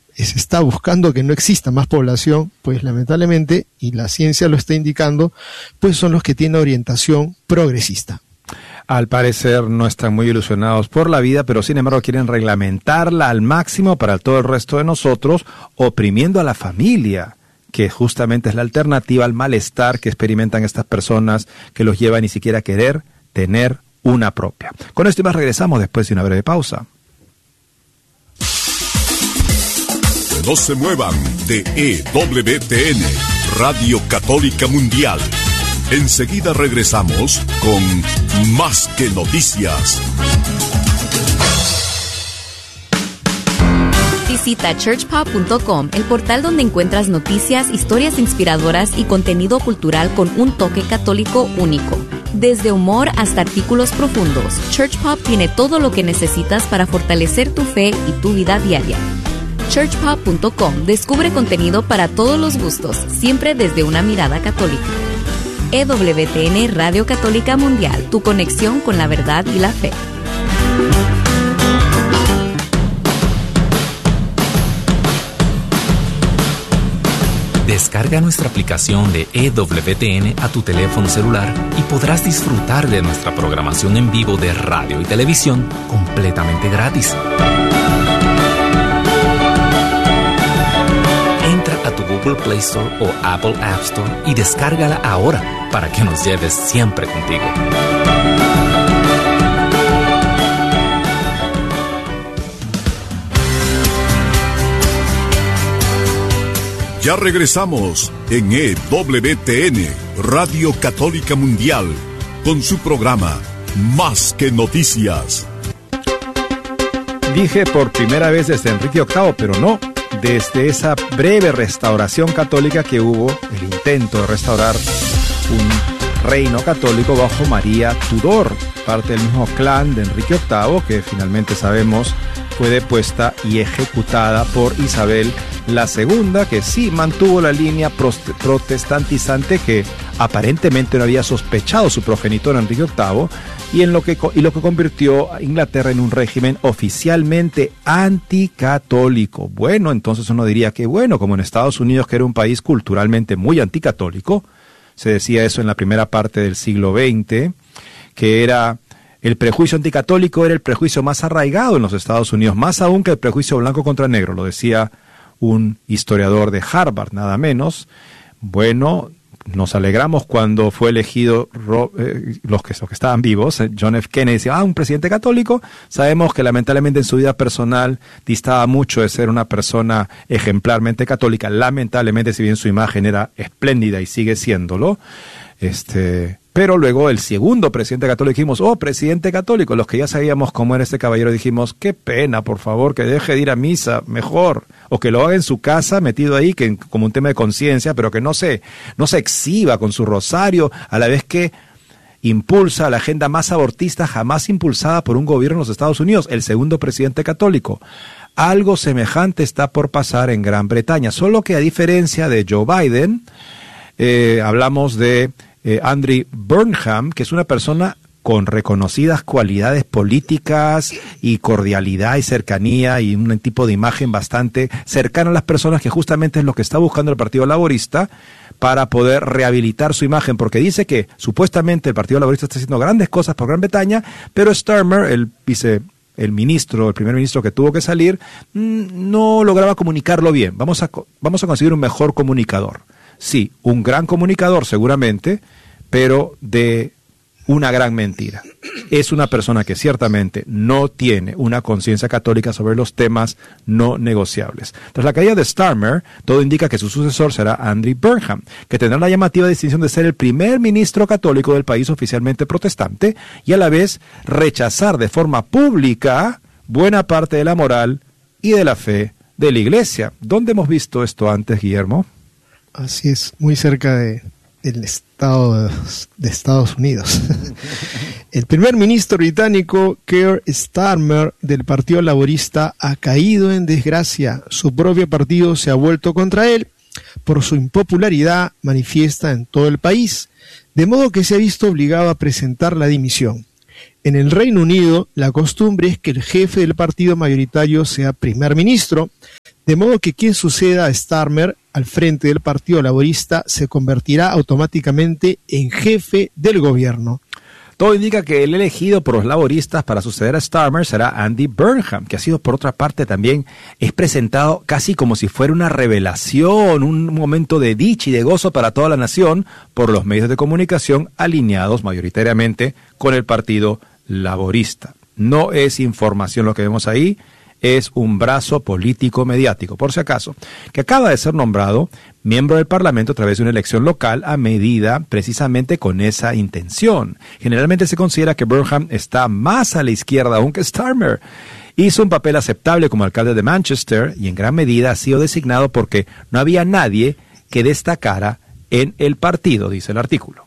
se está buscando que no exista más población, pues lamentablemente, y la ciencia lo está indicando, pues son los que tienen orientación progresista. Al parecer no están muy ilusionados por la vida, pero sin embargo quieren reglamentarla al máximo para todo el resto de nosotros, oprimiendo a la familia, que justamente es la alternativa al malestar que experimentan estas personas que los lleva a ni siquiera a querer tener una propia. Con esto y más regresamos después de una breve pausa. No se muevan de EWTN, Radio Católica Mundial. Enseguida regresamos con Más que Noticias. Visita churchpop.com, el portal donde encuentras noticias, historias inspiradoras y contenido cultural con un toque católico único. Desde humor hasta artículos profundos, Churchpop tiene todo lo que necesitas para fortalecer tu fe y tu vida diaria. churchpop.com descubre contenido para todos los gustos, siempre desde una mirada católica. EWTN Radio Católica Mundial, tu conexión con la verdad y la fe. Descarga nuestra aplicación de EWTN a tu teléfono celular y podrás disfrutar de nuestra programación en vivo de radio y televisión completamente gratis. Entra a tu Google Play Store o Apple App Store y descárgala ahora para que nos lleves siempre contigo. Ya regresamos en EWTN, Radio Católica Mundial, con su programa Más que Noticias. Dije por primera vez desde Enrique VIII, pero no, desde esa breve restauración católica que hubo, el intento de restaurar un reino católico bajo María Tudor, parte del mismo clan de Enrique VIII, que finalmente sabemos fue depuesta y ejecutada por Isabel la Segunda, que sí mantuvo la línea protestantizante que aparentemente no había sospechado su progenitor Enrique VIII, y lo que convirtió a Inglaterra en un régimen oficialmente anticatólico. Bueno, entonces uno diría que bueno, como en Estados Unidos, que era un país culturalmente muy anticatólico, se decía eso en la primera parte del siglo XX, que era el prejuicio anticatólico era el prejuicio más arraigado en los Estados Unidos, más aún que el prejuicio blanco contra negro, lo decía un historiador de Harvard, nada menos. Bueno, nos alegramos cuando fue elegido los que estaban vivos, John F. Kennedy, decía, un presidente católico. Sabemos que lamentablemente en su vida personal distaba mucho de ser una persona ejemplarmente católica, lamentablemente, si bien su imagen era espléndida y sigue siéndolo, pero luego el segundo presidente católico dijimos, presidente católico, los que ya sabíamos cómo era este caballero dijimos, qué pena, por favor, que deje de ir a misa, mejor, o que lo haga en su casa, metido ahí, que como un tema de conciencia, pero que no se exhiba con su rosario, a la vez que impulsa la agenda más abortista jamás impulsada por un gobierno en los Estados Unidos, el segundo presidente católico. Algo semejante está por pasar en Gran Bretaña, solo que a diferencia de Joe Biden, hablamos de Andrew Burnham, que es una persona con reconocidas cualidades políticas y cordialidad y cercanía y un tipo de imagen bastante cercana a las personas, que justamente es lo que está buscando el Partido Laborista para poder rehabilitar su imagen, porque dice que supuestamente el Partido Laborista está haciendo grandes cosas por Gran Bretaña, pero Starmer, el primer ministro que tuvo que salir, no lograba comunicarlo bien. Vamos a conseguir un mejor comunicador. Sí, un gran comunicador seguramente, pero de una gran mentira. Es una persona que ciertamente no tiene una conciencia católica sobre los temas no negociables. Tras la caída de Starmer, todo indica que su sucesor será Andrew Burnham, que tendrá la llamativa distinción de ser el primer ministro católico del país oficialmente protestante y a la vez rechazar de forma pública buena parte de la moral y de la fe de la Iglesia. ¿Dónde hemos visto esto antes, Guillermo? Así es, muy cerca del estado de Estados Unidos. El primer ministro británico, Keir Starmer, del Partido Laborista, ha caído en desgracia. Su propio partido se ha vuelto contra él por su impopularidad manifiesta en todo el país, de modo que se ha visto obligado a presentar la dimisión. En el Reino Unido, la costumbre es que el jefe del partido mayoritario sea primer ministro, de modo que quien suceda a Starmer al frente del Partido Laborista se convertirá automáticamente en jefe del gobierno. Todo indica que el elegido por los laboristas para suceder a Starmer será Andy Burnham, que ha sido, por otra parte, también es presentado casi como si fuera una revelación, un momento de dicha y de gozo para toda la nación por los medios de comunicación alineados mayoritariamente con el Partido Laborista. No es información lo que vemos ahí, es un brazo político mediático, por si acaso, que acaba de ser nombrado miembro del Parlamento a través de una elección local a medida precisamente con esa intención. Generalmente se considera que Burnham está más a la izquierda aún que Starmer. Hizo un papel aceptable como alcalde de Manchester y en gran medida ha sido designado porque no había nadie que destacara en el partido, dice el artículo.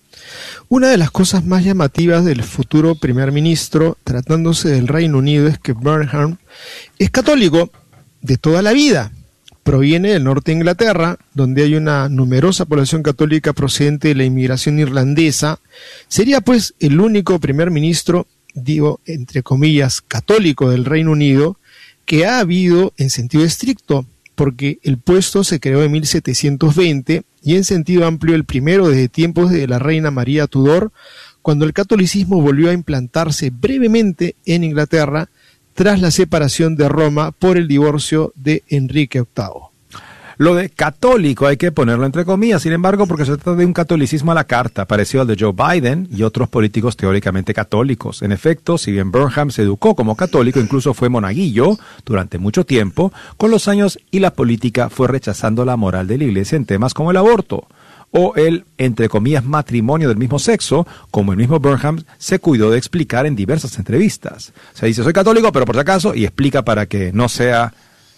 Una de las cosas más llamativas del futuro primer ministro, tratándose del Reino Unido, es que Burnham es católico de toda la vida. Proviene del norte de Inglaterra, donde hay una numerosa población católica procedente de la inmigración irlandesa. Sería pues el único primer ministro, digo entre comillas, católico del Reino Unido, que ha habido en sentido estricto, porque el puesto se creó en 1720 y en sentido amplio el primero desde tiempos de la reina María Tudor, cuando el catolicismo volvió a implantarse brevemente en Inglaterra tras la separación de Roma por el divorcio de Enrique VIII. Lo de católico hay que ponerlo entre comillas, sin embargo, porque se trata de un catolicismo a la carta, parecido al de Joe Biden y otros políticos teóricamente católicos. En efecto, si bien Burnham se educó como católico, incluso fue monaguillo durante mucho tiempo, con los años y la política fue rechazando la moral de la Iglesia en temas como el aborto o el, entre comillas, matrimonio del mismo sexo, como el mismo Burnham se cuidó de explicar en diversas entrevistas. O sea, dice, soy católico, pero por si acaso, y explica para que no sea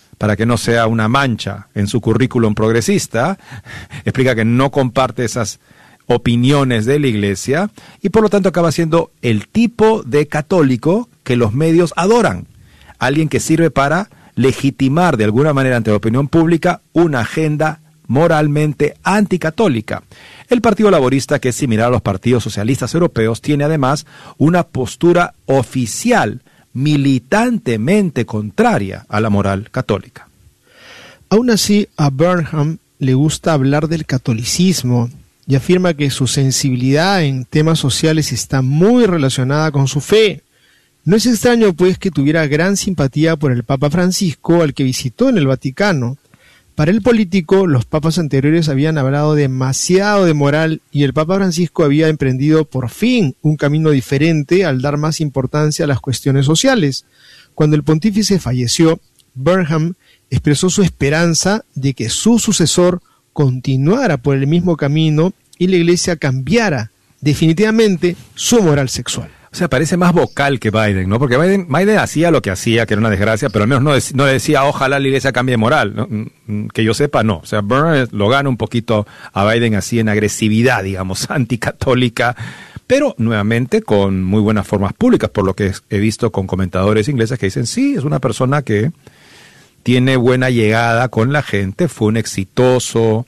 una mancha en su currículum progresista, explica que no comparte esas opiniones de la Iglesia y por lo tanto acaba siendo el tipo de católico que los medios adoran. Alguien que sirve para legitimar de alguna manera ante la opinión pública una agenda moralmente anticatólica. El Partido Laborista, que es similar a los partidos socialistas europeos, tiene además una postura oficial militantemente contraria a la moral católica. Aún así, a Burnham le gusta hablar del catolicismo y afirma que su sensibilidad en temas sociales está muy relacionada con su fe. No es extraño, pues, que tuviera gran simpatía por el Papa Francisco, al que visitó en el Vaticano. Para el político, los papas anteriores habían hablado demasiado de moral y el Papa Francisco había emprendido por fin un camino diferente al dar más importancia a las cuestiones sociales. Cuando el pontífice falleció, Burnham expresó su esperanza de que su sucesor continuara por el mismo camino y la Iglesia cambiara definitivamente su moral sexual. O sea, parece más vocal que Biden, ¿no? Porque Biden hacía lo que hacía, que era una desgracia, pero al menos no decía, ojalá la Iglesia cambie de moral, ¿no? Que yo sepa, no. O sea, Burnham lo gana un poquito a Biden así en agresividad, digamos, anticatólica, pero nuevamente con muy buenas formas públicas, por lo que he visto con comentadores ingleses que dicen, sí, es una persona que tiene buena llegada con la gente, fue un exitoso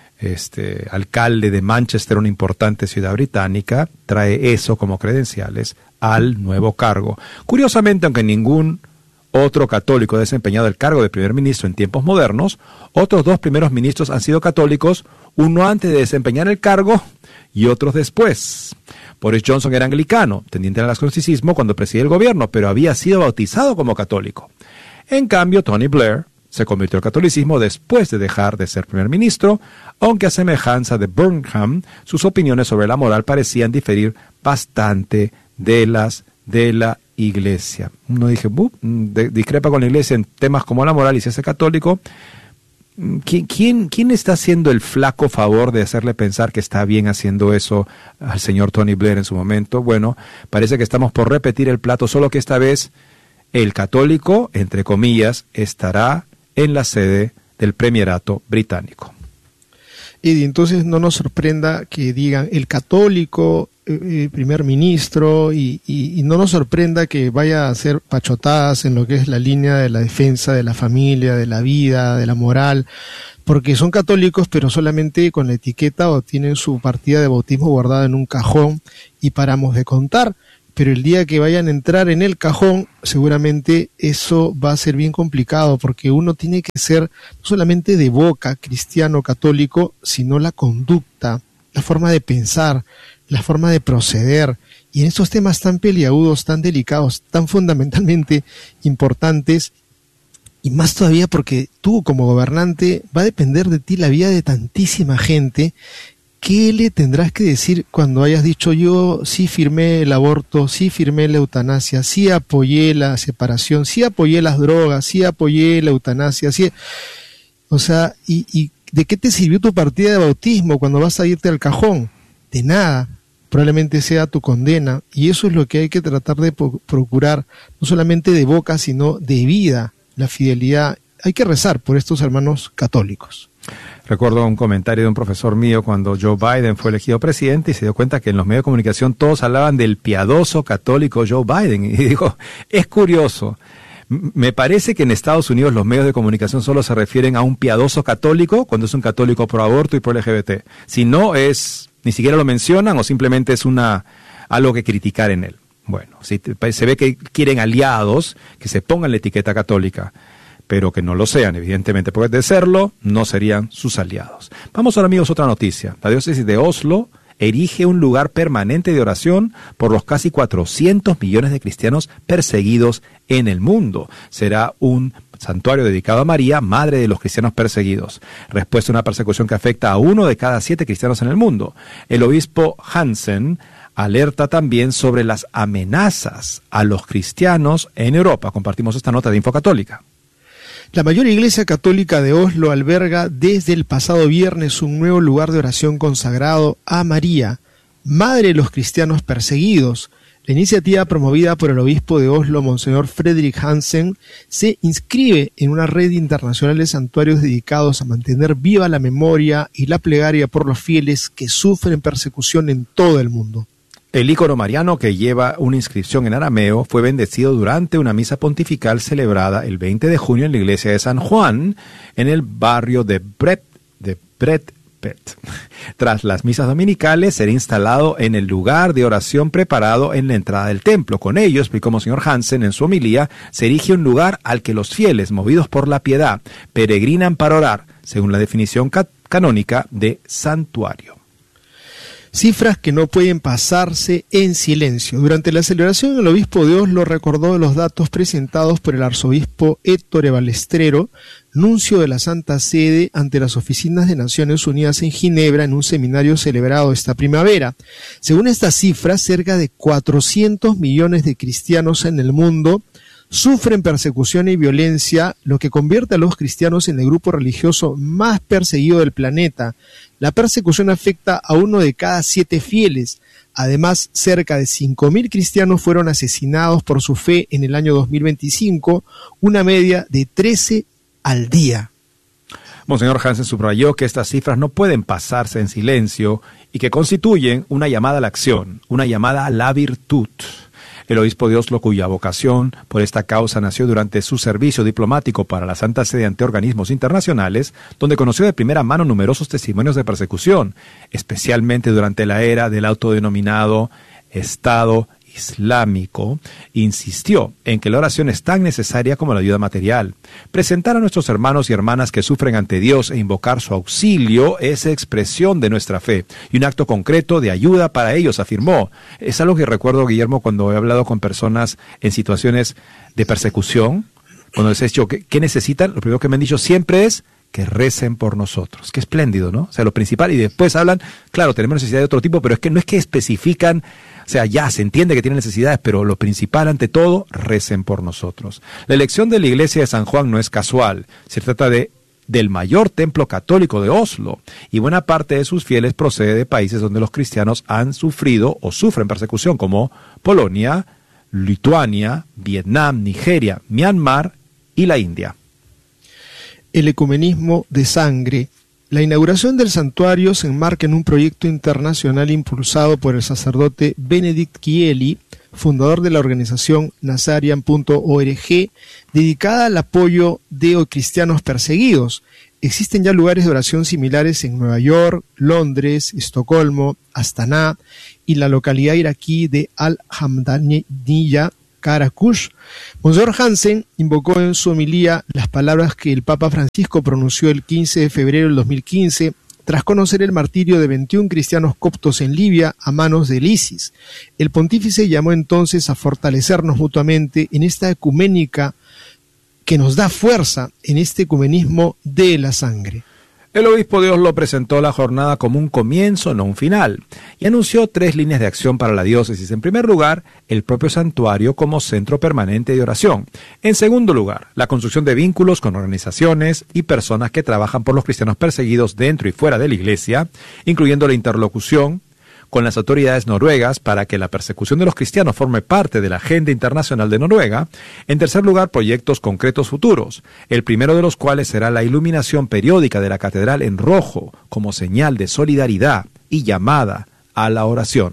alcalde de Manchester, una importante ciudad británica, trae eso como credenciales al nuevo cargo. Curiosamente, aunque ningún otro católico ha desempeñado el cargo de primer ministro en tiempos modernos, otros dos primeros ministros han sido católicos, uno antes de desempeñar el cargo y otros después. Boris Johnson era anglicano, tendiente al agnosticismo cuando presidía el gobierno, pero había sido bautizado como católico. En cambio, Tony Blair se convirtió al catolicismo después de dejar de ser primer ministro, aunque a semejanza de Burnham, sus opiniones sobre la moral parecían diferir bastante de las de la Iglesia. Uno discrepa con la Iglesia en temas como la moral y se hace católico. ¿Quién está haciendo el flaco favor de hacerle pensar que está bien haciendo eso al señor Tony Blair en su momento? Bueno, parece que estamos por repetir el plato, solo que esta vez el católico, entre comillas, estará en la sede del premierato británico. Y entonces no nos sorprenda que digan el católico primer ministro y no nos sorprenda que vaya a hacer pachotadas en lo que es la línea de la defensa de la familia, de la vida, de la moral, porque son católicos pero solamente con la etiqueta o tienen su partida de bautismo guardada en un cajón y paramos de contar. pero el día que vayan a entrar en el cajón, seguramente eso va a ser bien complicado, porque uno tiene que ser no solamente de boca cristiano católico, sino la conducta, la forma de pensar, la forma de proceder. Y en estos temas tan peliagudos, tan delicados, tan fundamentalmente importantes, y más todavía porque tú como gobernante va a depender de ti la vida de tantísima gente. ¿Qué le tendrás que decir cuando hayas dicho yo sí firmé el aborto, sí firmé la eutanasia, sí apoyé la separación, sí apoyé las drogas, sí apoyé la eutanasia, sí? O sea, ¿y de qué te sirvió tu partida de bautismo cuando vas a irte al cajón? De nada, probablemente sea tu condena, y eso es lo que hay que tratar de procurar, no solamente de boca, sino de vida, la fidelidad. Hay que rezar por estos hermanos católicos. Recuerdo un comentario de un profesor mío cuando Joe Biden fue elegido presidente y se dio cuenta que en los medios de comunicación todos hablaban del piadoso católico Joe Biden. Y dijo, es curioso, me parece que en Estados Unidos los medios de comunicación solo se refieren a un piadoso católico cuando es un católico pro aborto y pro LGBT. Si no es, ni siquiera lo mencionan o simplemente es algo que criticar en él. Bueno, si se ve que quieren aliados que se pongan la etiqueta católica, pero que no lo sean, evidentemente, porque de serlo, no serían sus aliados. Vamos ahora, amigos, a otra noticia. La diócesis de Oslo erige un lugar permanente de oración por los casi 400 millones de cristianos perseguidos en el mundo. Será un santuario dedicado a María, madre de los cristianos perseguidos. Respuesta a una persecución que afecta a 1 de cada 7 cristianos en el mundo. El obispo Hansen alerta también sobre las amenazas a los cristianos en Europa. Compartimos esta nota de Infocatólica. La mayor iglesia católica de Oslo alberga desde el pasado viernes un nuevo lugar de oración consagrado a María, madre de los cristianos perseguidos. La iniciativa, promovida por el obispo de Oslo, Monseñor Fredrik Hansen, se inscribe en una red internacional de santuarios dedicados a mantener viva la memoria y la plegaria por los fieles que sufren persecución en todo el mundo. El ícono mariano, que lleva una inscripción en arameo, fue bendecido durante una misa pontifical celebrada el 20 de junio en la iglesia de San Juan, en el barrio de Bredtvet. Tras las misas dominicales, será instalado en el lugar de oración preparado en la entrada del templo. Con ello, explicó Monseñor Hansen en su homilía, se erige un lugar al que los fieles, movidos por la piedad, peregrinan para orar, según la definición canónica de santuario. Cifras que no pueden pasarse en silencio. Durante la celebración, el obispo de Oslo recordó los datos presentados por el arzobispo Ettore Balestrero, nuncio de la Santa Sede ante las oficinas de Naciones Unidas en Ginebra en un seminario celebrado esta primavera. Según estas cifras, cerca de 400 millones de cristianos en el mundo sufren persecución y violencia, lo que convierte a los cristianos en el grupo religioso más perseguido del planeta. La persecución afecta a 1 de cada 7 fieles. Además, cerca de 5.000 cristianos fueron asesinados por su fe en el año 2025, una media de 13 al día. Monseñor Hansen subrayó que estas cifras no pueden pasarse en silencio y que constituyen una llamada a la acción, una llamada a la virtud. El obispo de Oslo, cuya vocación por esta causa nació durante su servicio diplomático para la Santa Sede ante organismos internacionales, donde conoció de primera mano numerosos testimonios de persecución, especialmente durante la era del autodenominado Estado Islámico, insistió en que la oración es tan necesaria como la ayuda material. Presentar a nuestros hermanos y hermanas que sufren ante Dios e invocar su auxilio es expresión de nuestra fe y un acto concreto de ayuda para ellos, afirmó. Es algo que recuerdo, Guillermo, cuando he hablado con personas en situaciones de persecución, cuando les he dicho ¿qué necesitan? Lo primero que me han dicho siempre es que recen por nosotros. Qué espléndido, ¿no? O sea, lo principal, y después hablan, claro, tenemos necesidad de otro tipo, pero es que no es que especifican, o sea, ya se entiende que tienen necesidades, pero lo principal ante todo, recen por nosotros. La elección de la iglesia de San Juan no es casual, se trata del mayor templo católico de Oslo, y buena parte de sus fieles procede de países donde los cristianos han sufrido o sufren persecución, como Polonia, Lituania, Vietnam, Nigeria, Myanmar y la India. El ecumenismo de sangre. La inauguración del santuario se enmarca en un proyecto internacional impulsado por el sacerdote Benedict Kieli, fundador de la organización Nazarian.org, dedicada al apoyo de cristianos perseguidos. Existen ya lugares de oración similares en Nueva York, Londres, Estocolmo, Astana y la localidad iraquí de Al-Hamdaniya, Karakush. Monseñor Hansen invocó en su homilía las palabras que el Papa Francisco pronunció el 15 de febrero del 2015 tras conocer el martirio de 21 cristianos coptos en Libia a manos del ISIS. El pontífice llamó entonces a fortalecernos mutuamente en esta ecuménica que nos da fuerza en este ecumenismo de la sangre. El obispo de Oslo presentó la jornada como un comienzo, no un final, y anunció 3 líneas de acción para la diócesis. En primer lugar, el propio santuario como centro permanente de oración. En segundo lugar, la construcción de vínculos con organizaciones y personas que trabajan por los cristianos perseguidos dentro y fuera de la Iglesia, incluyendo la interlocución con las autoridades noruegas para que la persecución de los cristianos forme parte de la agenda internacional de Noruega. En tercer lugar, proyectos concretos futuros, el primero de los cuales será la iluminación periódica de la catedral en rojo como señal de solidaridad y llamada a la oración.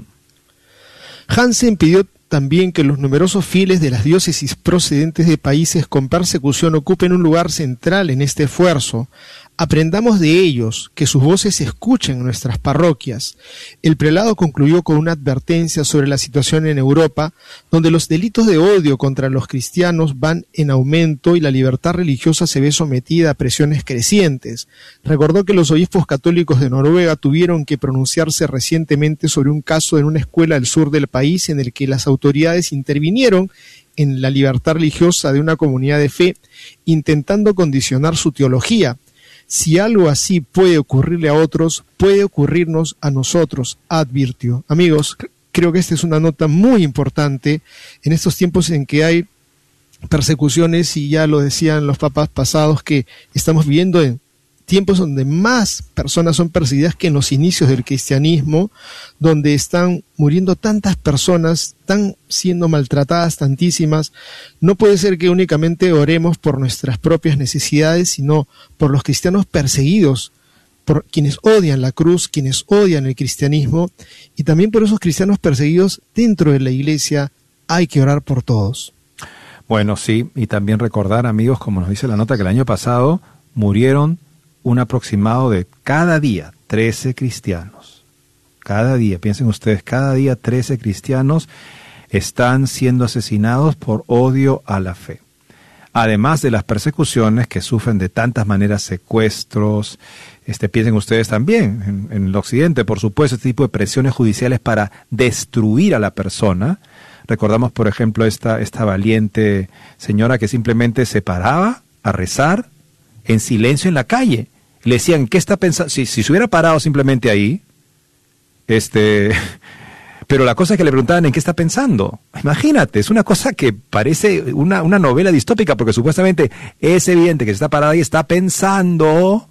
Hansen pidió también que los numerosos fieles de las diócesis procedentes de países con persecución ocupen un lugar central en este esfuerzo. Aprendamos de ellos, que sus voces se escuchen en nuestras parroquias. El prelado concluyó con una advertencia sobre la situación en Europa, donde los delitos de odio contra los cristianos van en aumento y la libertad religiosa se ve sometida a presiones crecientes. Recordó que los obispos católicos de Noruega tuvieron que pronunciarse recientemente sobre un caso en una escuela del sur del país en el que las autoridades intervinieron en la libertad religiosa de una comunidad de fe, intentando condicionar su teología. Si algo así puede ocurrirle a otros, puede ocurrirnos a nosotros, advirtió. Amigos, creo que esta es una nota muy importante en estos tiempos en que hay persecuciones, y ya lo decían los papas pasados, que estamos viviendo en tiempos donde más personas son perseguidas que en los inicios del cristianismo, donde están muriendo tantas personas, están siendo maltratadas tantísimas. No puede ser que únicamente oremos por nuestras propias necesidades, sino por los cristianos perseguidos, por quienes odian la cruz, quienes odian el cristianismo, y también por esos cristianos perseguidos dentro de la iglesia. Hay que orar por todos. Bueno, sí, y también recordar, amigos, como nos dice la nota, que el año pasado murieron un aproximado de cada día 13 cristianos. Cada día, piensen ustedes, cada día 13 cristianos están siendo asesinados por odio a la fe. Además de las persecuciones que sufren de tantas maneras, secuestros, piensen ustedes también, en el occidente, por supuesto, este tipo de presiones judiciales para destruir a la persona. Recordamos, por ejemplo, esta valiente señora que simplemente se paraba a rezar en silencio en la calle. Le decían, ¿qué está pensando? Si se hubiera parado simplemente ahí, pero la cosa es que le preguntaban en qué está pensando. Imagínate, es una cosa que parece una novela distópica, porque supuestamente es evidente que se está parado ahí, está pensando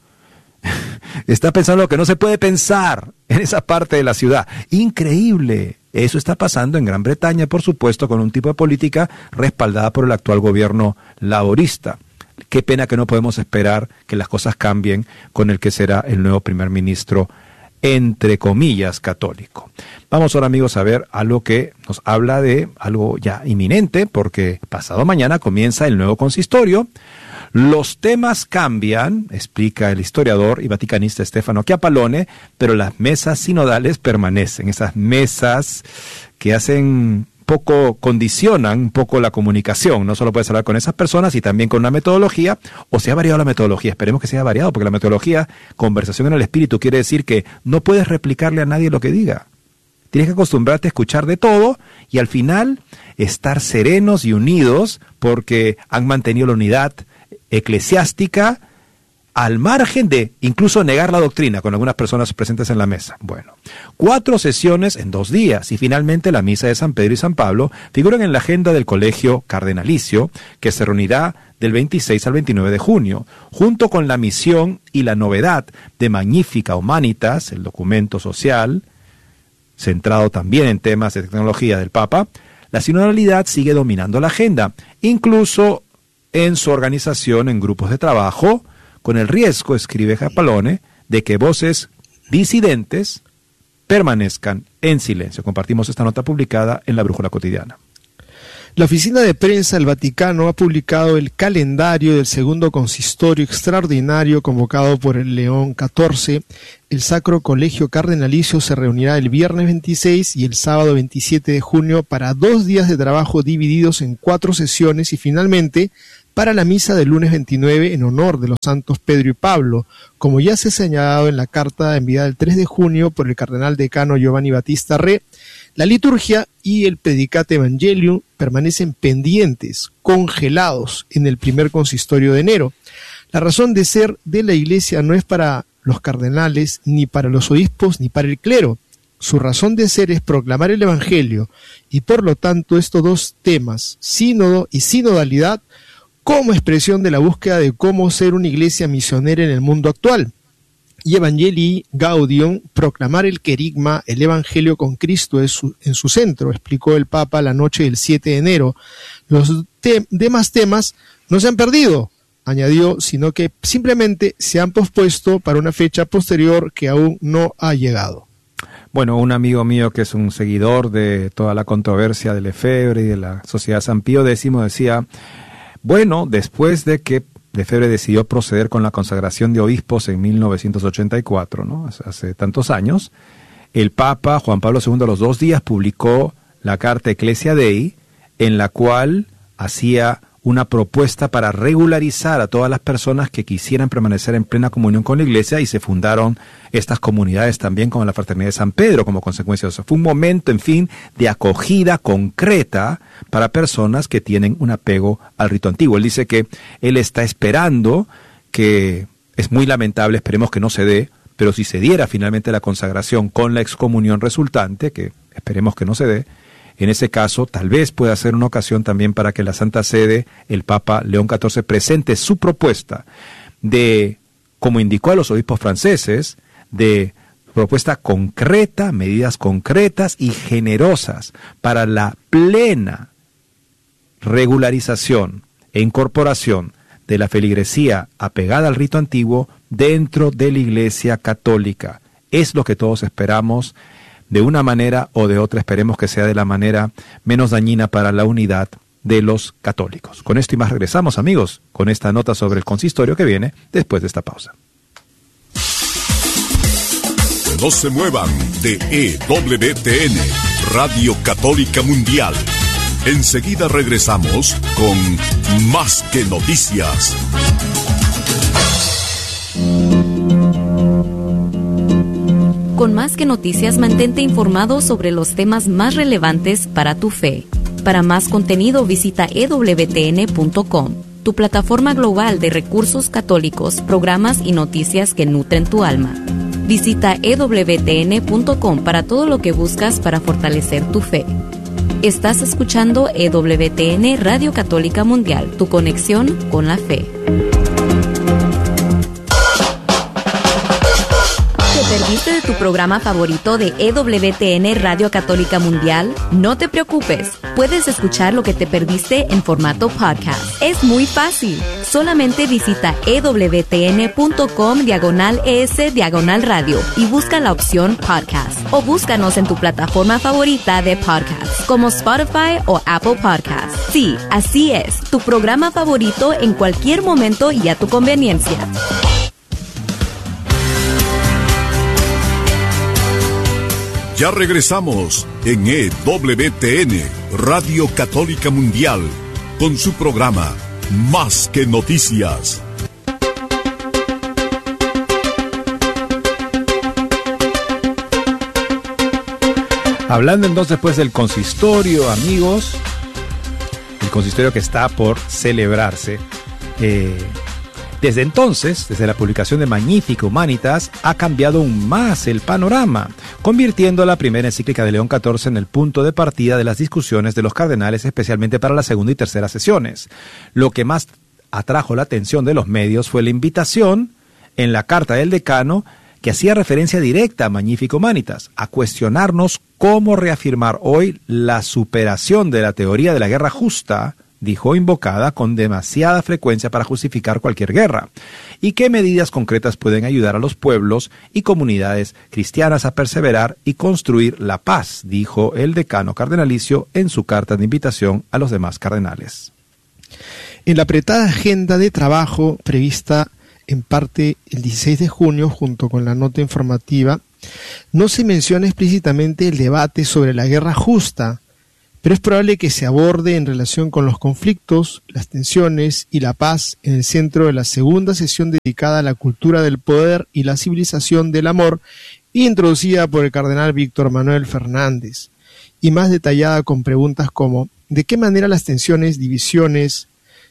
lo que no se puede pensar en esa parte de la ciudad. Increíble. Eso está pasando en Gran Bretaña, por supuesto, con un tipo de política respaldada por el actual gobierno laborista. Qué pena que no podemos esperar que las cosas cambien con el que será el nuevo primer ministro, entre comillas, católico. Vamos ahora, amigos, a ver algo que nos habla de algo ya inminente, porque pasado mañana comienza el nuevo consistorio. Los temas cambian, explica el historiador y vaticanista Stefano Chiappalone, pero las mesas sinodales permanecen. Esas mesas que condicionan un poco la comunicación. No solo puedes hablar con esas personas, y también con una metodología, o se ha variado la metodología. Esperemos que se haya variado, porque la metodología, conversación en el espíritu, quiere decir que no puedes replicarle a nadie lo que diga. Tienes que acostumbrarte a escuchar de todo y al final estar serenos y unidos, porque han mantenido la unidad eclesiástica al margen de incluso negar la doctrina con algunas personas presentes en la mesa. Bueno, 4 sesiones en 2 días, y finalmente la misa de San Pedro y San Pablo figuran en la agenda del Colegio Cardenalicio, que se reunirá del 26 al 29 de junio, junto con la misión y la novedad de Magnificat Humanitas, el documento social, centrado también en temas de tecnología del Papa. La sinodalidad sigue dominando la agenda, incluso en su organización en grupos de trabajo, con el riesgo, escribe Chiappalone, de que voces disidentes permanezcan en silencio. Compartimos esta nota publicada en la Brújula Cotidiana. La Oficina de Prensa del Vaticano ha publicado el calendario del segundo consistorio extraordinario convocado por el León XIV. El Sacro Colegio Cardenalicio se reunirá el viernes 26 y el sábado 27 de junio para 2 días de trabajo divididos en 4 sesiones y finalmente para la misa del lunes 29 en honor de los santos Pedro y Pablo, como ya se ha señalado en la carta enviada el 3 de junio por el cardenal decano Giovanni Battista Re. La liturgia y el Predicate Evangelium permanecen pendientes, congelados en el primer consistorio de enero. La razón de ser de la Iglesia no es para los cardenales, ni para los obispos, ni para el clero. Su razón de ser es proclamar el Evangelio, y por lo tanto estos 2 temas, sínodo y sinodalidad, como expresión de la búsqueda de cómo ser una iglesia misionera en el mundo actual. Y Evangelii Gaudium, proclamar el querigma, el Evangelio con Cristo en su centro, explicó el Papa la noche del 7 de enero. Los demás temas no se han perdido, añadió, sino que simplemente se han pospuesto para una fecha posterior que aún no ha llegado. Bueno, un amigo mío que es un seguidor de toda la controversia de Lefebvre y de la Sociedad San Pío X decía, bueno, después de que Lefebvre decidió proceder con la consagración de obispos en 1984, ¿no? Hace tantos años, el Papa Juan Pablo II a los 2 días publicó la carta Ecclesia Dei, en la cual hacía una propuesta para regularizar a todas las personas que quisieran permanecer en plena comunión con la Iglesia, y se fundaron estas comunidades también como la Fraternidad de San Pedro como consecuencia de eso. Fue un momento, en fin, de acogida concreta para personas que tienen un apego al rito antiguo. Él dice que él está esperando, que es muy lamentable, esperemos que no se dé, pero si se diera finalmente la consagración con la excomunión resultante, que esperemos que no se dé, en ese caso, tal vez pueda ser una ocasión también para que la Santa Sede, el Papa León XIV, presente su propuesta de, como indicó a los obispos franceses, de propuesta concreta, medidas concretas y generosas para la plena regularización e incorporación de la feligresía apegada al rito antiguo dentro de la Iglesia Católica. Es lo que todos esperamos. De una manera o de otra, esperemos que sea de la manera menos dañina para la unidad de los católicos. Con esto y más regresamos, amigos, con esta nota sobre el consistorio que viene después de esta pausa. No se muevan de EWTN, Radio Católica Mundial. Enseguida regresamos con Más que Noticias. Con Más que Noticias, mantente informado sobre los temas más relevantes para tu fe. Para más contenido, visita ewtn.com, tu plataforma global de recursos católicos, programas y noticias que nutren tu alma. Visita ewtn.com para todo lo que buscas para fortalecer tu fe. Estás escuchando EWTN Radio Católica Mundial, tu conexión con la fe. ¿Perdiste de tu programa favorito de EWTN Radio Católica Mundial? No te preocupes, puedes escuchar lo que te perdiste en formato podcast. Es muy fácil, solamente visita ewtn.com/ES/radio y busca la opción podcast, o búscanos en tu plataforma favorita de podcast, como Spotify o Apple Podcasts. Sí, así es, tu programa favorito en cualquier momento y a tu conveniencia. Ya regresamos en EWTN, Radio Católica Mundial, con su programa Más que Noticias. Hablando entonces pues del consistorio, amigos, el consistorio que está por celebrarse. Desde entonces, desde la publicación de Magnificat Humanitas, ha cambiado aún más el panorama, convirtiendo la primera encíclica de León XIV en el punto de partida de las discusiones de los cardenales, especialmente para la segunda y tercera sesiones. Lo que más atrajo la atención de los medios fue la invitación en la carta del decano, que hacía referencia directa a Magnificat Humanitas, a cuestionarnos cómo reafirmar hoy la superación de la teoría de la guerra justa dijo, invocada con demasiada frecuencia para justificar cualquier guerra. ¿Y qué medidas concretas pueden ayudar a los pueblos y comunidades cristianas a perseverar y construir la paz?, dijo el decano cardenalicio en su carta de invitación a los demás cardenales. En la apretada agenda de trabajo prevista en parte el 16 de junio, junto con la nota informativa, no se menciona explícitamente el debate sobre la guerra justa, pero es probable que se aborde en relación con los conflictos, las tensiones y la paz en el centro de la segunda sesión dedicada a la cultura del poder y la civilización del amor, introducida por el cardenal Víctor Manuel Fernández, y más detallada con preguntas como ¿de qué manera las tensiones, divisiones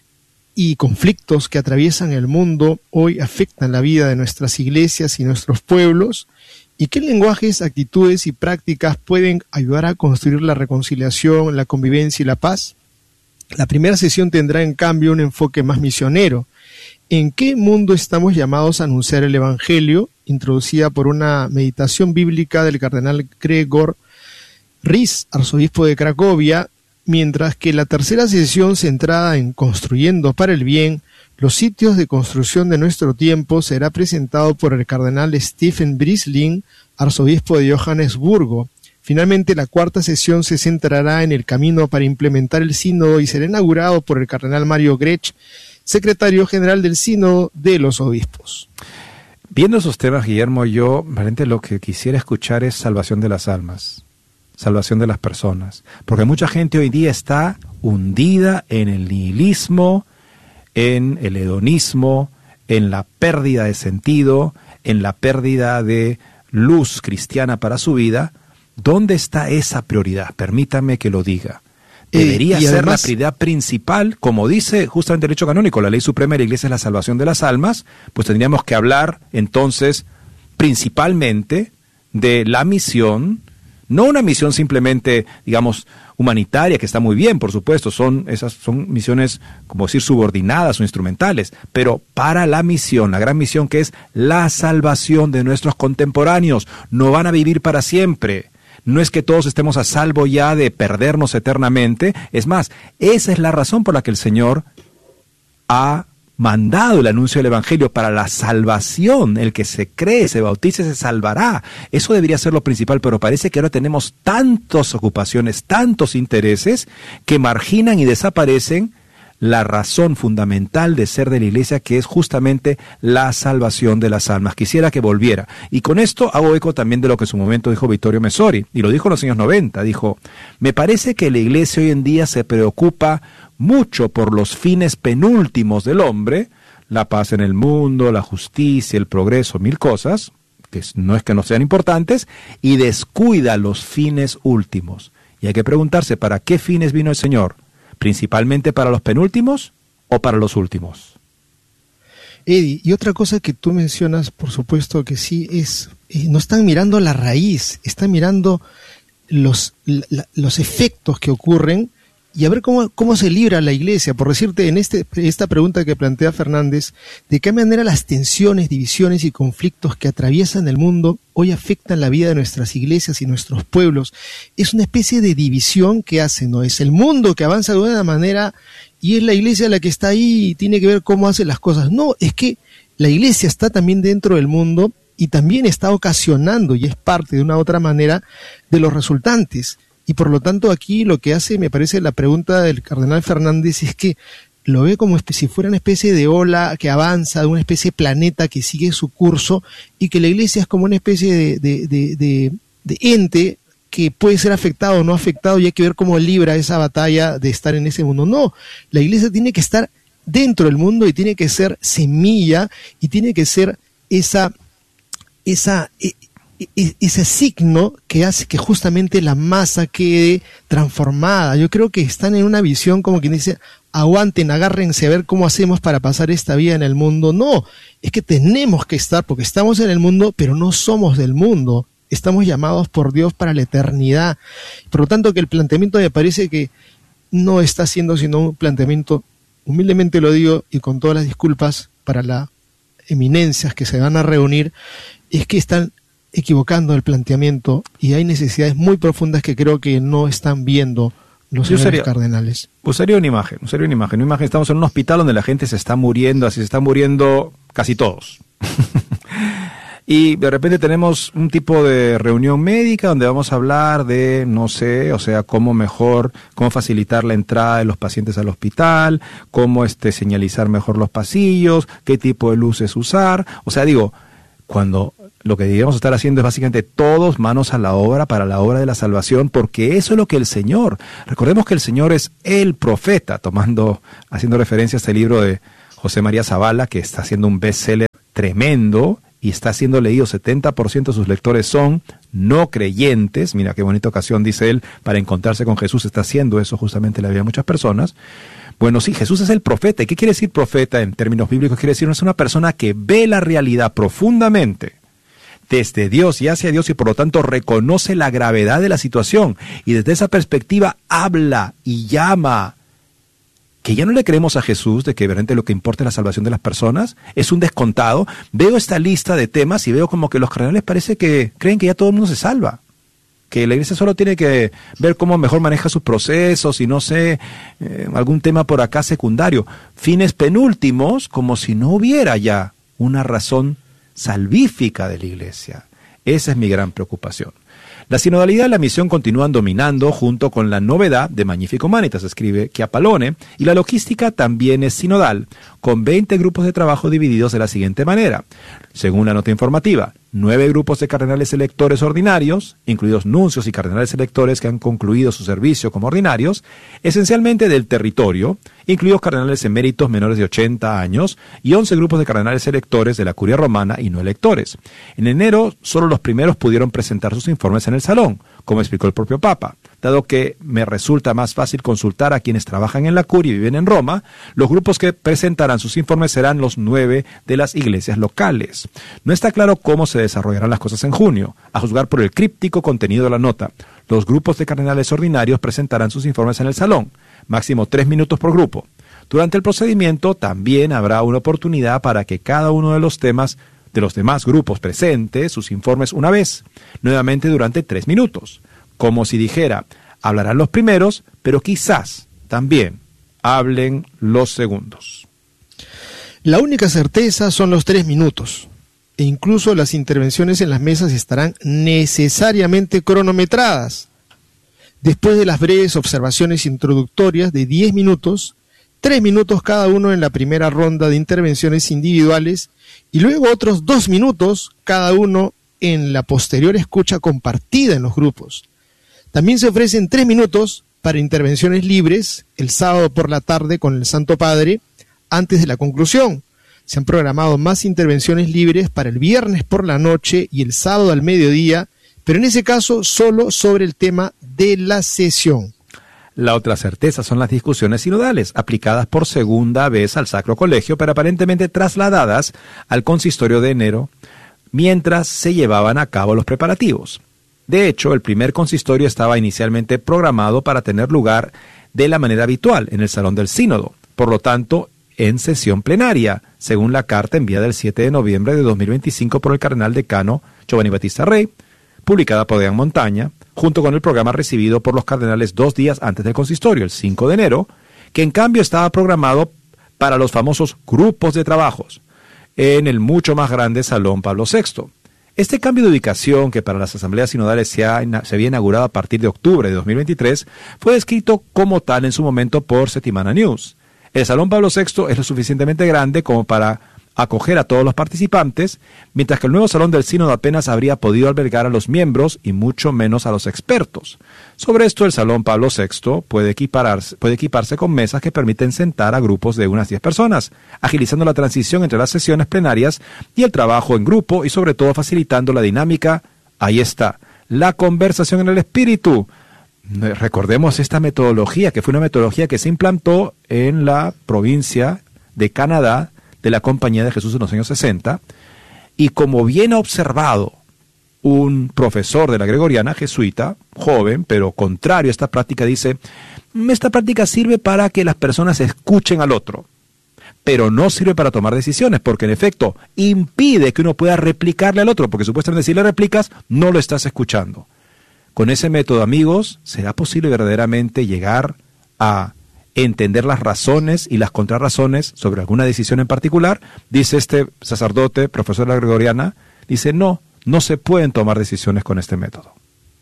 y conflictos que atraviesan el mundo hoy afectan la vida de nuestras iglesias y nuestros pueblos? ¿Y qué lenguajes, actitudes y prácticas pueden ayudar a construir la reconciliación, la convivencia y la paz? La primera sesión tendrá en cambio un enfoque más misionero. ¿En qué mundo estamos llamados a anunciar el Evangelio?, introducida por una meditación bíblica del cardenal Gregor Ries, arzobispo de Cracovia, mientras que la tercera sesión, centrada en Construyendo para el Bien, los sitios de construcción de nuestro tiempo, será presentado por el cardenal Stephen Brisling, arzobispo de Johannesburgo. Finalmente, la cuarta sesión se centrará en el camino para implementar el sínodo y será inaugurado por el cardenal Mario Grech, secretario general del sínodo de los obispos. Viendo esos temas, Guillermo, yo realmente lo que quisiera escuchar es salvación de las almas, salvación de las personas, porque mucha gente hoy día está hundida en el nihilismo, en el hedonismo, en la pérdida de sentido, en la pérdida de luz cristiana para su vida. ¿Dónde está esa prioridad? Permítame que lo diga. Debería ser además la prioridad principal, como dice justamente el derecho canónico, la ley suprema de la Iglesia es la salvación de las almas, pues tendríamos que hablar entonces principalmente de la misión, no una misión simplemente, digamos, humanitaria, que está muy bien, por supuesto, esas son misiones, como decir, subordinadas o instrumentales, pero para la misión, la gran misión que es la salvación de nuestros contemporáneos. No van a vivir para siempre. No es que todos estemos a salvo ya de perdernos eternamente. Es más, esa es la razón por la que el Señor ha mandado el anuncio del Evangelio para la salvación. El que se cree, se bautice, se salvará. Eso debería ser lo principal, pero parece que ahora tenemos tantas ocupaciones, tantos intereses, que marginan y desaparecen la razón fundamental de ser de la Iglesia, que es justamente la salvación de las almas. Quisiera que volviera. Y con esto hago eco también de lo que en su momento dijo Vittorio Messori, y lo dijo en los años 90. Dijo, me parece que la Iglesia hoy en día se preocupa mucho por los fines penúltimos del hombre, la paz en el mundo, la justicia, el progreso, mil cosas, que no es que no sean importantes, y descuida los fines últimos. Y hay que preguntarse, ¿para qué fines vino el Señor? ¿Principalmente para los penúltimos o para los últimos? Eddie, y otra cosa que tú mencionas, por supuesto que sí, es no están mirando la raíz, están mirando los efectos que ocurren y a ver cómo se libra la Iglesia. Por decirte, en esta pregunta que plantea Fernández, ¿de qué manera las tensiones, divisiones y conflictos que atraviesan el mundo hoy afectan la vida de nuestras iglesias y nuestros pueblos? Es una especie de división que hace, ¿no? Es el mundo que avanza de una manera y es la Iglesia la que está ahí y tiene que ver cómo hace las cosas. No, es que la Iglesia está también dentro del mundo y también está ocasionando y es parte de una u otra manera de los resultantes. Y por lo tanto aquí lo que hace, me parece, la pregunta del cardenal Fernández es que lo ve como si fuera una especie de ola que avanza, de una especie de planeta que sigue su curso y que la Iglesia es como una especie de ente que puede ser afectado o no afectado y hay que ver cómo libra esa batalla de estar en ese mundo. No, la Iglesia tiene que estar dentro del mundo y tiene que ser semilla y tiene que ser ese signo que hace que justamente la masa quede transformada. Yo creo que están en una visión como quien dice, aguanten, agárrense a ver cómo hacemos para pasar esta vida en el mundo. No, es que tenemos que estar, porque estamos en el mundo, pero no somos del mundo. Estamos llamados por Dios para la eternidad. Por lo tanto, que el planteamiento me parece que no está siendo sino un planteamiento, humildemente lo digo, y con todas las disculpas para las eminencias que se van a reunir, es que están equivocando el planteamiento y hay necesidades muy profundas que creo que no están viendo los señores cardenales? Usaría una imagen. Estamos en un hospital donde la gente se está muriendo, así se están muriendo casi todos. Y de repente tenemos un tipo de reunión médica donde vamos a hablar de, no sé, o sea, cómo facilitar la entrada de los pacientes al hospital, cómo señalizar mejor los pasillos, qué tipo de luces usar. O sea, digo, cuando lo que deberíamos estar haciendo es básicamente todos manos a la obra para la obra de la salvación, porque eso es lo que el Señor, recordemos que el Señor es el profeta, haciendo referencia a este libro de José María Zavala, que está haciendo un bestseller tremendo, y está siendo leído, 70% de sus lectores son no creyentes. Mira qué bonita ocasión, dice él, para encontrarse con Jesús, está haciendo eso justamente en la vida de muchas personas. Bueno, sí, Jesús es el profeta. ¿Y qué quiere decir profeta en términos bíblicos? Quiere decir, es una persona que ve la realidad profundamente desde Dios y hacia Dios, y por lo tanto reconoce la gravedad de la situación, y desde esa perspectiva habla y llama. Que ya no le creemos a Jesús de que realmente lo que importa es la salvación de las personas, es un descontado. Veo esta lista de temas y veo como que los cardenales parece que creen que ya todo el mundo se salva, que la iglesia solo tiene que ver cómo mejor maneja sus procesos y no sé, algún tema por acá secundario, fines penúltimos, como si no hubiera ya una razón salvífica de la iglesia. Esa es mi gran preocupación. La sinodalidad y la misión continúan dominando junto con la novedad de Magnificat Humanitas, escribe Chiappalone, y la logística también es sinodal, con 20 grupos de trabajo divididos de la siguiente manera. Según la nota informativa, 9 grupos de cardenales electores ordinarios, incluidos nuncios y cardenales electores que han concluido su servicio como ordinarios, esencialmente del territorio, incluidos cardenales eméritos menores de 80 años, y 11 grupos de cardenales electores de la curia romana y no electores. En enero, solo los primeros pudieron presentar sus informes en el salón, como explicó el propio Papa. Dado que me resulta más fácil consultar a quienes trabajan en la curia y viven en Roma, los grupos que presentarán sus informes serán los 9 de las iglesias locales. No está claro cómo se desarrollarán las cosas en junio, a juzgar por el críptico contenido de la nota. Los grupos de cardenales ordinarios presentarán sus informes en el salón, máximo 3 minutos por grupo. Durante el procedimiento también habrá una oportunidad para que cada uno de los temas de los demás grupos presente sus informes una vez, nuevamente durante 3 minutos. Como si dijera, hablarán los primeros, pero quizás también hablen los segundos. La única certeza son los 3 minutos, e incluso las intervenciones en las mesas estarán necesariamente cronometradas. Después de las breves observaciones introductorias de 10 minutos, 3 minutos cada uno en la primera ronda de intervenciones individuales, y luego otros 2 minutos cada uno en la posterior escucha compartida en los grupos. También se ofrecen 3 minutos para intervenciones libres el sábado por la tarde con el Santo Padre antes de la conclusión. Se han programado más intervenciones libres para el viernes por la noche y el sábado al mediodía, pero en ese caso solo sobre el tema de la sesión. La otra certeza son las discusiones sinodales, aplicadas por segunda vez al Sacro Colegio, pero aparentemente trasladadas al consistorio de enero, mientras se llevaban a cabo los preparativos. De hecho, el primer consistorio estaba inicialmente programado para tener lugar de la manera habitual, en el Salón del Sínodo, por lo tanto, en sesión plenaria, según la carta enviada el 7 de noviembre de 2025 por el cardenal decano Giovanni Battista Rey, publicada por Dean Montaña, junto con el programa recibido por los cardenales 2 días antes del consistorio, el 5 de enero, que en cambio estaba programado para los famosos grupos de trabajos, en el mucho más grande Salón Pablo VI. Este cambio de ubicación, que para las asambleas sinodales se había inaugurado a partir de octubre de 2023, fue descrito como tal en su momento por Settimana News. El Salón Pablo VI es lo suficientemente grande como para acoger a todos los participantes, mientras que el nuevo Salón del Sínodo apenas habría podido albergar a los miembros y mucho menos a los expertos. Sobre esto, el Salón Pablo VI puede equiparse con mesas que permiten sentar a grupos de unas 10 personas, agilizando la transición entre las sesiones plenarias y el trabajo en grupo y sobre todo facilitando la dinámica, ahí está, la conversación en el espíritu. Recordemos esta metodología, que fue una metodología que se implantó en la provincia de Canadá, de la Compañía de Jesús en los años 60, y como bien ha observado un profesor de la Gregoriana, jesuita, joven, pero contrario a esta práctica, dice, esta práctica sirve para que las personas escuchen al otro, pero no sirve para tomar decisiones, porque en efecto impide que uno pueda replicarle al otro, porque supuestamente si le replicas, no lo estás escuchando. Con ese método, amigos, ¿será posible verdaderamente llegar a entender las razones y las contrarrazones sobre alguna decisión en particular? Dice este sacerdote, profesor de la Gregoriana, dice, no se pueden tomar decisiones con este método.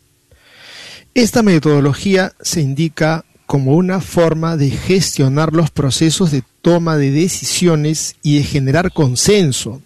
Esta metodología se indica como una forma de gestionar los procesos de toma de decisiones y de generar consenso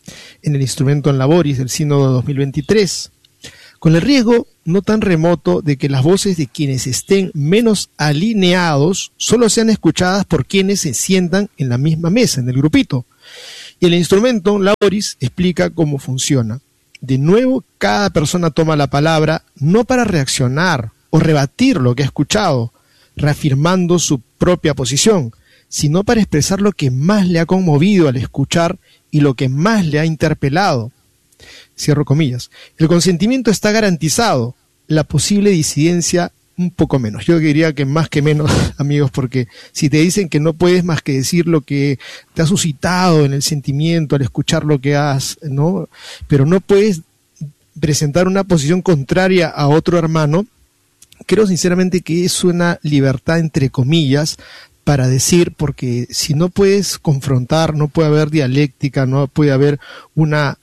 en el Instrumento in Laboris del Sínodo 2023, con el riesgo no tan remoto de que las voces de quienes estén menos alineados solo sean escuchadas por quienes se sientan en la misma mesa, en el grupito. Y el Instrumento in Laboris explica cómo funciona. De nuevo, cada persona toma la palabra no para reaccionar o rebatir lo que ha escuchado, reafirmando su propia posición, sino para expresar lo que más le ha conmovido al escuchar y lo que más le ha interpelado. Cierro comillas. El consentimiento está garantizado, la posible disidencia un poco menos. Yo diría que más que menos, amigos, porque si te dicen que no puedes más que decir lo que te ha suscitado en el sentimiento al escuchar lo que has, ¿no? Pero no puedes presentar una posición contraria a otro hermano, creo sinceramente que es una libertad entre comillas para decir, porque si no puedes confrontar, no puede haber dialéctica, no puede haber una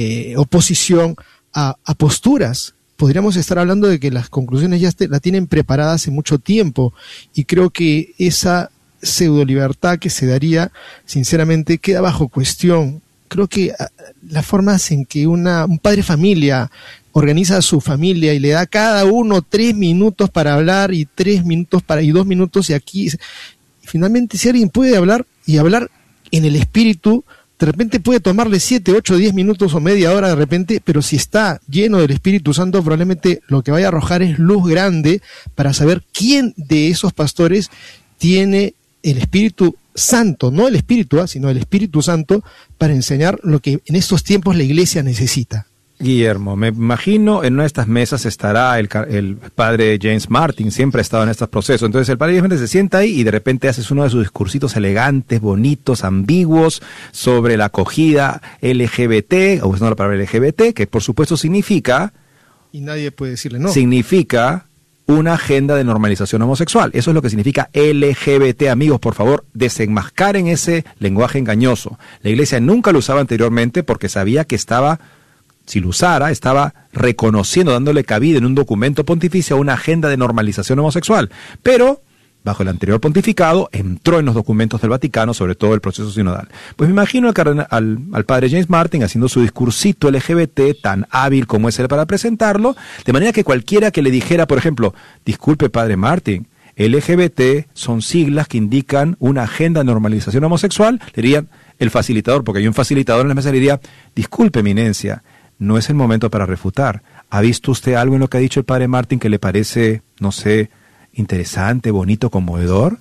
oposición a posturas. Podríamos estar hablando de que las conclusiones ya la tienen preparada hace mucho tiempo, y creo que esa pseudo libertad que se daría, sinceramente, queda bajo cuestión. Creo que las formas en que un padre familia organiza a su familia y le da a cada uno 3 minutos para hablar y 2 minutos, y aquí finalmente si alguien puede hablar y hablar en el espíritu, de repente puede tomarle 7, 8, 10 minutos o media hora de repente, pero si está lleno del Espíritu Santo, probablemente lo que vaya a arrojar es luz grande para saber quién de esos pastores tiene el Espíritu Santo, no el Espíritu, sino el Espíritu Santo, para enseñar lo que en estos tiempos la Iglesia necesita. Guillermo, me imagino en una de estas mesas estará el padre James Martin, siempre ha estado en estos procesos. Entonces el padre James Martin se sienta ahí y de repente haces uno de sus discursitos elegantes, bonitos, ambiguos, sobre la acogida LGBT, o usando la palabra LGBT, que por supuesto significa... Y nadie puede decirle no. Significa una agenda de normalización homosexual. Eso es lo que significa LGBT, amigos, por favor, desenmascaren ese lenguaje engañoso. La Iglesia nunca lo usaba anteriormente porque sabía que estaba... Si lo usara, estaba reconociendo, dándole cabida en un documento pontificio a una agenda de normalización homosexual. Pero, bajo el anterior pontificado, entró en los documentos del Vaticano, sobre todo el proceso sinodal. Pues me imagino al padre James Martin haciendo su discursito LGBT, tan hábil como es él para presentarlo, de manera que cualquiera que le dijera, por ejemplo, disculpe padre Martin, LGBT son siglas que indican una agenda de normalización homosexual, le dirían el facilitador, porque hay un facilitador en la mesa, le diría, disculpe eminencia, no es el momento para refutar. ¿Ha visto usted algo en lo que ha dicho el padre Martin que le parece, no sé, interesante, bonito, conmovedor?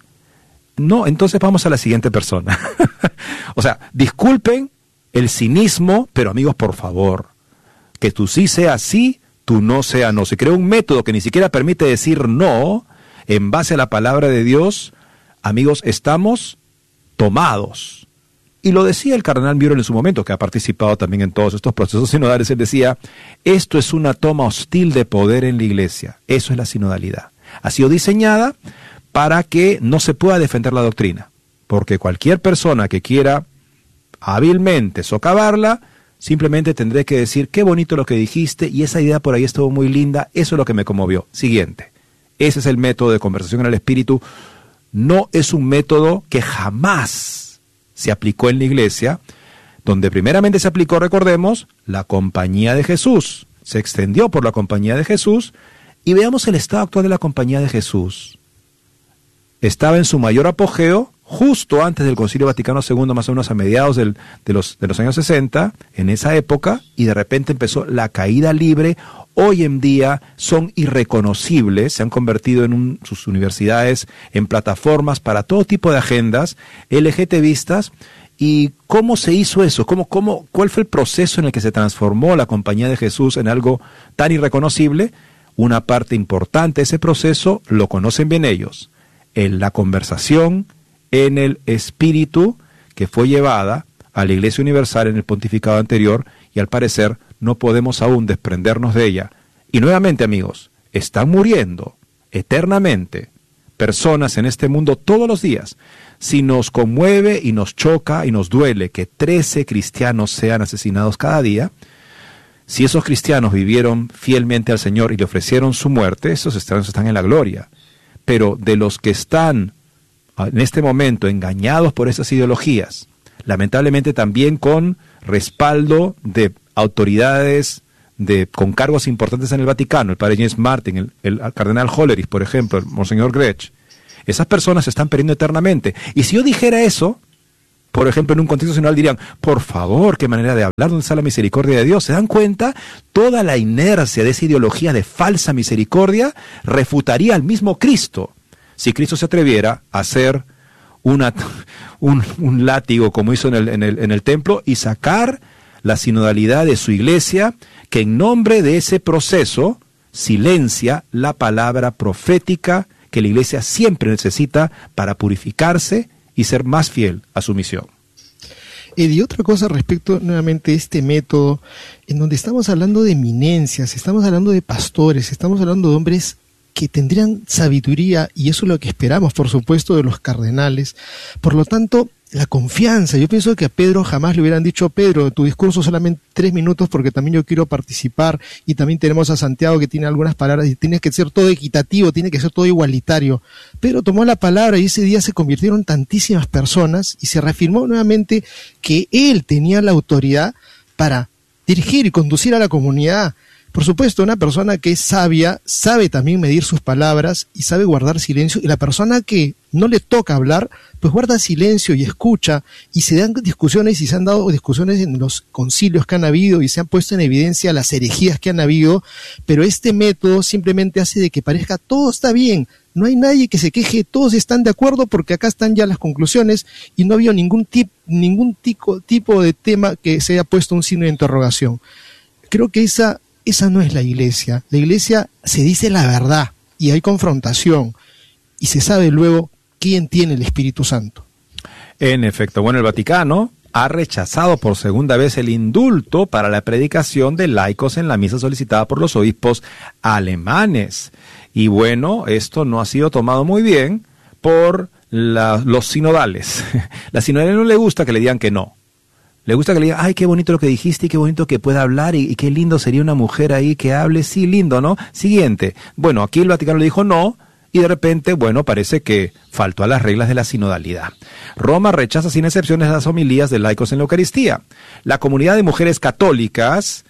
No, entonces vamos a la siguiente persona. O sea, disculpen el cinismo, pero amigos, por favor, que tú sí sea sí, tú no sea no. Se creó un método que ni siquiera permite decir no en base a la palabra de Dios. Amigos, estamos tomados. Y lo decía el cardenal Müller en su momento, que ha participado también en todos estos procesos sinodales. Él decía, esto es una toma hostil de poder en la Iglesia. Eso es la sinodalidad. Ha sido diseñada para que no se pueda defender la doctrina. Porque cualquier persona que quiera hábilmente socavarla, simplemente tendré que decir, qué bonito lo que dijiste, y esa idea por ahí estuvo muy linda, eso es lo que me conmovió. Siguiente. Ese es el método de conversación en el Espíritu. No es un método que jamás se aplicó en la Iglesia, donde primeramente se aplicó, recordemos, la Compañía de Jesús. Se extendió por la Compañía de Jesús, y veamos el estado actual de la Compañía de Jesús. Estaba en su mayor apogeo justo antes del Concilio Vaticano II, más o menos a mediados de los años 60, en esa época, y de repente empezó la caída libre. Hoy en día son irreconocibles, se han convertido en sus universidades en plataformas para todo tipo de agendas LGTBistas. ¿Y cómo se hizo eso? ¿Cuál fue el proceso en el que se transformó la Compañía de Jesús en algo tan irreconocible? Una parte importante de ese proceso lo conocen bien ellos, en la conversación en el Espíritu que fue llevada a la Iglesia Universal en el pontificado anterior, y al parecer no podemos aún desprendernos de ella. Y nuevamente, amigos, están muriendo eternamente personas en este mundo todos los días, si nos conmueve y nos choca y nos duele que 13 cristianos sean asesinados cada día, si esos cristianos vivieron fielmente al Señor y le ofrecieron su muerte, esos están en la gloria. Pero de los que están en este momento engañados por esas ideologías, lamentablemente también con respaldo de autoridades con cargos importantes en el Vaticano, el padre James Martin, el cardenal Hollerich, por ejemplo, el monseñor Grech, esas personas se están perdiendo eternamente. Y si yo dijera eso, por ejemplo, en un contexto nacional dirían, por favor, qué manera de hablar, ¿dónde está la misericordia de Dios? ¿Se dan cuenta? Toda la inercia de esa ideología de falsa misericordia refutaría al mismo Cristo. Si Cristo se atreviera a hacer un látigo como hizo en el templo y sacar la sinodalidad de su iglesia, que en nombre de ese proceso silencia la palabra profética que la iglesia siempre necesita para purificarse y ser más fiel a su misión. Y otra cosa respecto nuevamente a este método, en donde estamos hablando de eminencias, estamos hablando de pastores, estamos hablando de hombres que tendrían sabiduría, y eso es lo que esperamos, por supuesto, de los cardenales. Por lo tanto, la confianza. Yo pienso que a Pedro jamás le hubieran dicho, Pedro, tu discurso solamente 3 minutos porque también yo quiero participar, y también tenemos a Santiago que tiene algunas palabras y tiene que ser todo equitativo, tiene que ser todo igualitario. Pedro tomó la palabra y ese día se convirtieron tantísimas personas y se reafirmó nuevamente que él tenía la autoridad para dirigir y conducir a la comunidad. Por supuesto, una persona que es sabia sabe también medir sus palabras y sabe guardar silencio, y la persona que no le toca hablar, pues guarda silencio y escucha, y se dan discusiones, y se han dado discusiones en los concilios que han habido y se han puesto en evidencia las herejías que han habido, pero este método simplemente hace de que parezca todo está bien, no hay nadie que se queje, todos están de acuerdo porque acá están ya las conclusiones y no ha habido ningún tipo de tema que se haya puesto un signo de interrogación. Creo que esa no es la iglesia. La iglesia se dice la verdad y hay confrontación y se sabe luego quién tiene el Espíritu Santo. En efecto, bueno, el Vaticano ha rechazado por segunda vez el indulto para la predicación de laicos en la misa solicitada por los obispos alemanes. Y bueno, esto no ha sido tomado muy bien por los sinodales. La sinodales no le gusta que le digan que no. Le gusta que le digan, ay, qué bonito lo que dijiste y qué bonito que pueda hablar y qué lindo sería una mujer ahí que hable. Sí, lindo, ¿no? Siguiente. Bueno, aquí el Vaticano le dijo no y de repente, bueno, parece que faltó a las reglas de la sinodalidad. Roma rechaza sin excepciones las homilías de laicos en la Eucaristía. La comunidad de mujeres católicas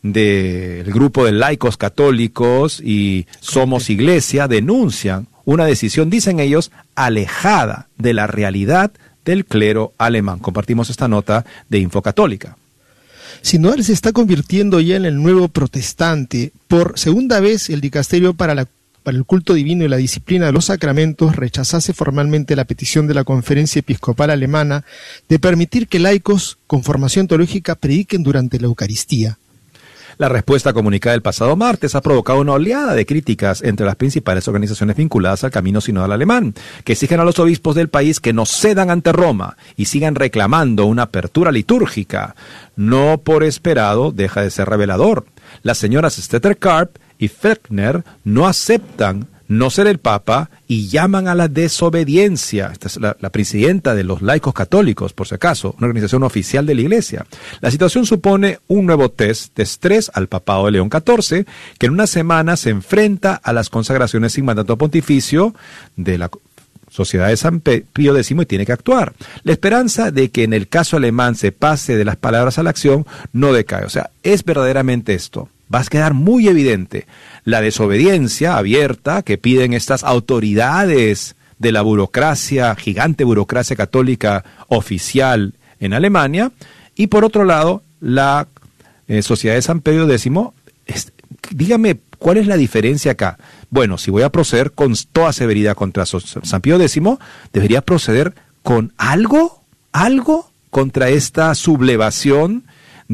del grupo de laicos católicos y Somos Iglesia denuncian una decisión, dicen ellos, alejada de la realidad del clero alemán. Compartimos esta nota de Infocatólica. Sinodal se está convirtiendo ya en el nuevo protestante. Por segunda vez, el dicasterio para el culto divino y la disciplina de los sacramentos rechazase formalmente la petición de la Conferencia Episcopal Alemana de permitir que laicos con formación teológica prediquen durante la Eucaristía. La respuesta comunicada el pasado martes ha provocado una oleada de críticas entre las principales organizaciones vinculadas al camino sinodal alemán, que exigen a los obispos del país que no cedan ante Roma y sigan reclamando una apertura litúrgica. No por esperado deja de ser revelador. Las señoras Stetter Karp y Fechner no aceptan no ser el Papa y llaman a la desobediencia. Esta es la presidenta de los laicos católicos, por si acaso, una organización oficial de la Iglesia. La situación supone un nuevo test de estrés al papado de León XIV, que en una semana se enfrenta a las consagraciones sin mandato pontificio de la Sociedad de San Pío X y tiene que actuar. La esperanza de que en el caso alemán se pase de las palabras a la acción no decae. O sea, es verdaderamente esto. Va a quedar muy evidente la desobediencia abierta que piden estas autoridades de la burocracia, gigante burocracia católica oficial en Alemania, y por otro lado, la Sociedad de San Pío X. Dígame, ¿cuál es la diferencia acá? Bueno, si voy a proceder con toda severidad contra San Pío X, debería proceder con algo contra esta sublevación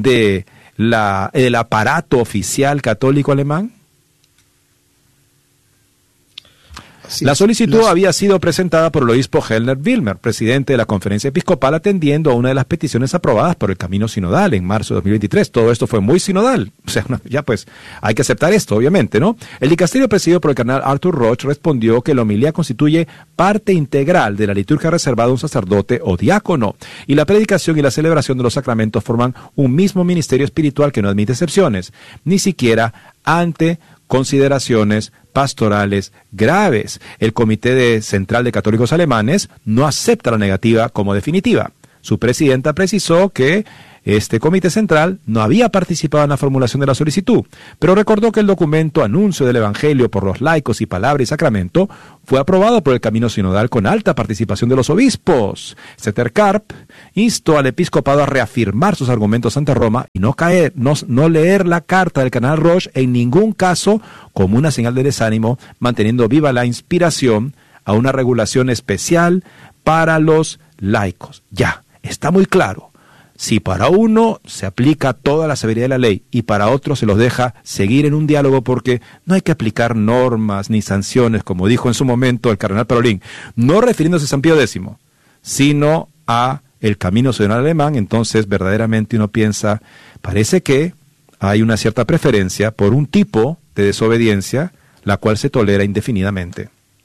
del aparato oficial católico alemán. Sí, la solicitud había sido presentada por el obispo Helner Wilmer, presidente de la Conferencia Episcopal, atendiendo a una de las peticiones aprobadas por el Camino Sinodal en marzo de 2023. Todo esto fue muy sinodal. O sea, ya pues hay que aceptar esto, obviamente, ¿no? El dicasterio presidido por el cardenal Arthur Roche respondió que la homilía constituye parte integral de la liturgia reservada a un sacerdote o diácono, y la predicación y la celebración de los sacramentos forman un mismo ministerio espiritual que no admite excepciones, ni siquiera ante consideraciones pastorales graves. El Comité Central de Católicos Alemanes no acepta la negativa como definitiva. Su presidenta precisó que este Comité Central no había participado en la formulación de la solicitud, pero recordó que el documento Anuncio del Evangelio por los laicos y Palabra y Sacramento fue aprobado por el Camino Sinodal con alta participación de los obispos. Zetterkarp instó al episcopado a reafirmar sus argumentos ante Roma y no leer la carta del cardenal Roche en ningún caso como una señal de desánimo, manteniendo viva la inspiración a una regulación especial para los laicos. Ya, está muy claro. Si para uno se aplica toda la severidad de la ley y para otro se los deja seguir en un diálogo, porque no hay que aplicar normas ni sanciones, como dijo en su momento el cardenal Parolin, no refiriéndose a San Pío X, sino a el Camino Sinodal alemán, entonces verdaderamente uno piensa, parece que hay una cierta preferencia por un tipo de desobediencia, la cual se tolera indefinidamente.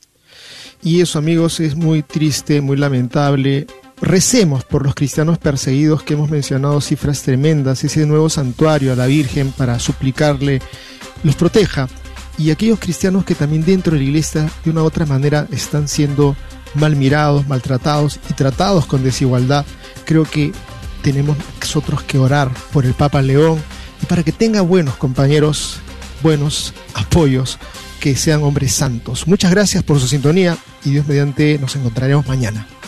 Y eso, amigos, es muy triste, muy lamentable. Recemos por los cristianos perseguidos, que hemos mencionado cifras tremendas, ese nuevo santuario a la Virgen para suplicarle los proteja, y aquellos cristianos que también dentro de la iglesia de una u otra manera están siendo mal mirados, maltratados y tratados con desigualdad. Creo que tenemos nosotros que orar por el Papa León y para que tenga buenos compañeros, buenos apoyos, que sean hombres santos. Muchas gracias por su sintonía y Dios mediante nos encontraremos mañana.